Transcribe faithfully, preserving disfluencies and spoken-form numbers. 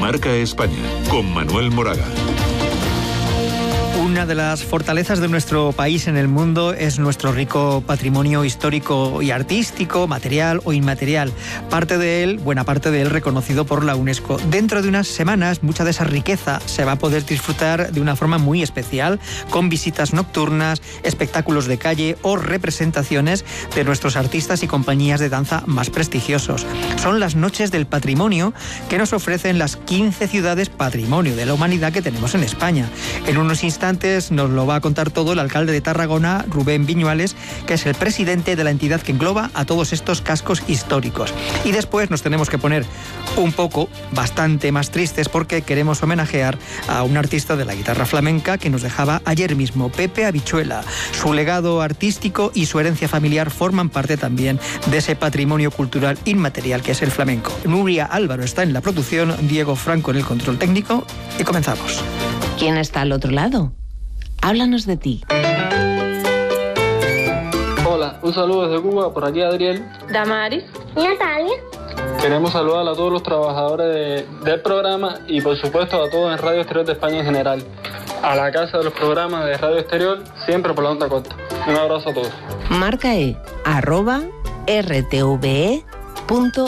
Marca España, con Manuel Moraga. Una de las fortalezas de nuestro país en el mundo es nuestro rico patrimonio histórico y artístico, material o inmaterial. Parte de él, buena parte de él, reconocido por la UNESCO. Dentro de unas semanas, mucha de esa riqueza se va a poder disfrutar de una forma muy especial, con visitas nocturnas, espectáculos de calle o representaciones de nuestros artistas y compañías de danza más prestigiosos. Son las Noches del Patrimonio que nos ofrecen las quince ciudades patrimonio de la humanidad que tenemos en España. En unos instantes nos lo va a contar todo el alcalde de Tarragona, Rubén Viñuales, que es el presidente de la entidad que engloba a todos estos cascos históricos. Y después nos tenemos que poner un poco, bastante más tristes, porque queremos homenajear a un artista de la guitarra flamenca que nos dejaba ayer mismo, Pepe Habichuela. Su legado artístico y su herencia familiar forman parte también de ese patrimonio cultural inmaterial que es el flamenco. Nuria Álvaro está en la producción, Diego Franco en el control técnico, y comenzamos. ¿Quién está al otro lado? Háblanos de ti. Hola, un saludo desde Cuba, por aquí Adriel. Damaris. Natalia. Queremos saludar a todos los trabajadores de, del programa y por supuesto a todos en Radio Exterior de España en general. A la casa de los programas de Radio Exterior, siempre por la onda corta. Un abrazo a todos. Marca E, arroba rtve punto